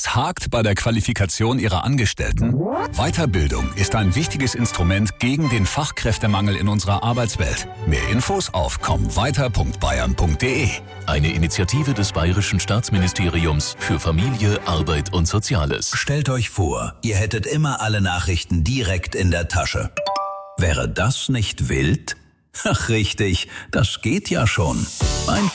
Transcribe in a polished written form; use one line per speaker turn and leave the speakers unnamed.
Es hakt bei der Qualifikation Ihrer Angestellten? Weiterbildung ist ein wichtiges Instrument gegen den Fachkräftemangel in unserer Arbeitswelt. Mehr Infos auf kommweiter.bayern.de.
Eine Initiative des Bayerischen Staatsministeriums für Familie, Arbeit und Soziales.
Stellt euch vor, ihr hättet immer alle Nachrichten direkt in der Tasche. Wäre das nicht wild? Ach richtig, das geht ja schon. Mein